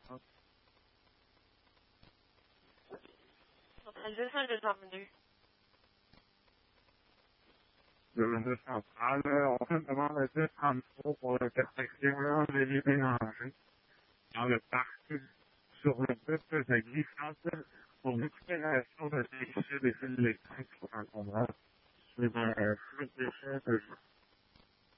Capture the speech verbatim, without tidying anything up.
Donc, c'est juste un deux bienvenue. de la centrale, on fait demande de trente-trois pour l'intersection de les mélanger dans le parc sur le piste de glissade pour récupération de déchets des fils électriques encombrants. C'est un flux de déchets de